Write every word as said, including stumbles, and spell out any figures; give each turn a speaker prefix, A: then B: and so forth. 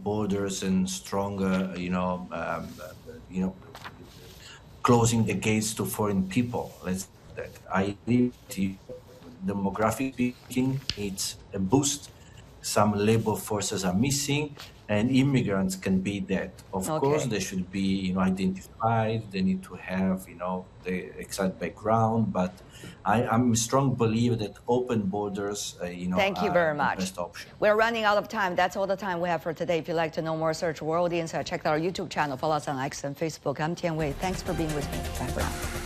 A: borders and stronger, you know, um, you know, closing the gates to foreign people. Let's that. I agree with you. Demographic speaking, it's a boost. Some labor forces are missing, and immigrants can be that. Of course,
B: Okay.
A: they should be, you know, identified. They need to have, you know, the exact background. But I, I'm a strong believer that open borders, uh, you know,
B: Thank you
A: are
B: very
A: the
B: much.
A: best option.
B: We're running out of time. That's all the time we have for today. If you'd like to know more, search World Insight. Check out our YouTube channel. Follow us on X and Facebook. I'm Tian Wei. Thanks for being with me. Bye for now.